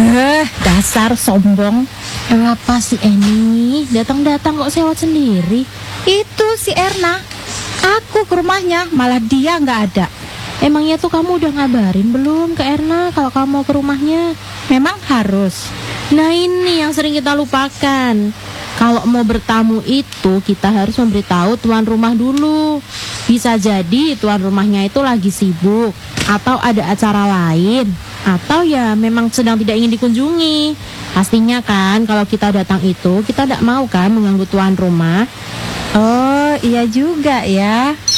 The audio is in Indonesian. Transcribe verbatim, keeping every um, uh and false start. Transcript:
Eh, dasar sombong. Apa sih Eni? Datang-datang kok sewot sendiri? Itu si Erna. Aku ke rumahnya, malah dia nggak ada. Emangnya tuh kamu udah ngabarin belum ke Erna kalau kamu mau ke rumahnya? Memang harus. Nah ini yang sering kita lupakan. Kalau mau bertamu itu kita harus memberitahu tuan rumah dulu. Bisa jadi tuan rumahnya itu lagi sibuk, atau ada acara lain, atau ya memang sedang tidak ingin dikunjungi. Pastinya kan kalau kita datang itu kita tidak mau kan mengganggu tuan rumah. Oh iya juga ya.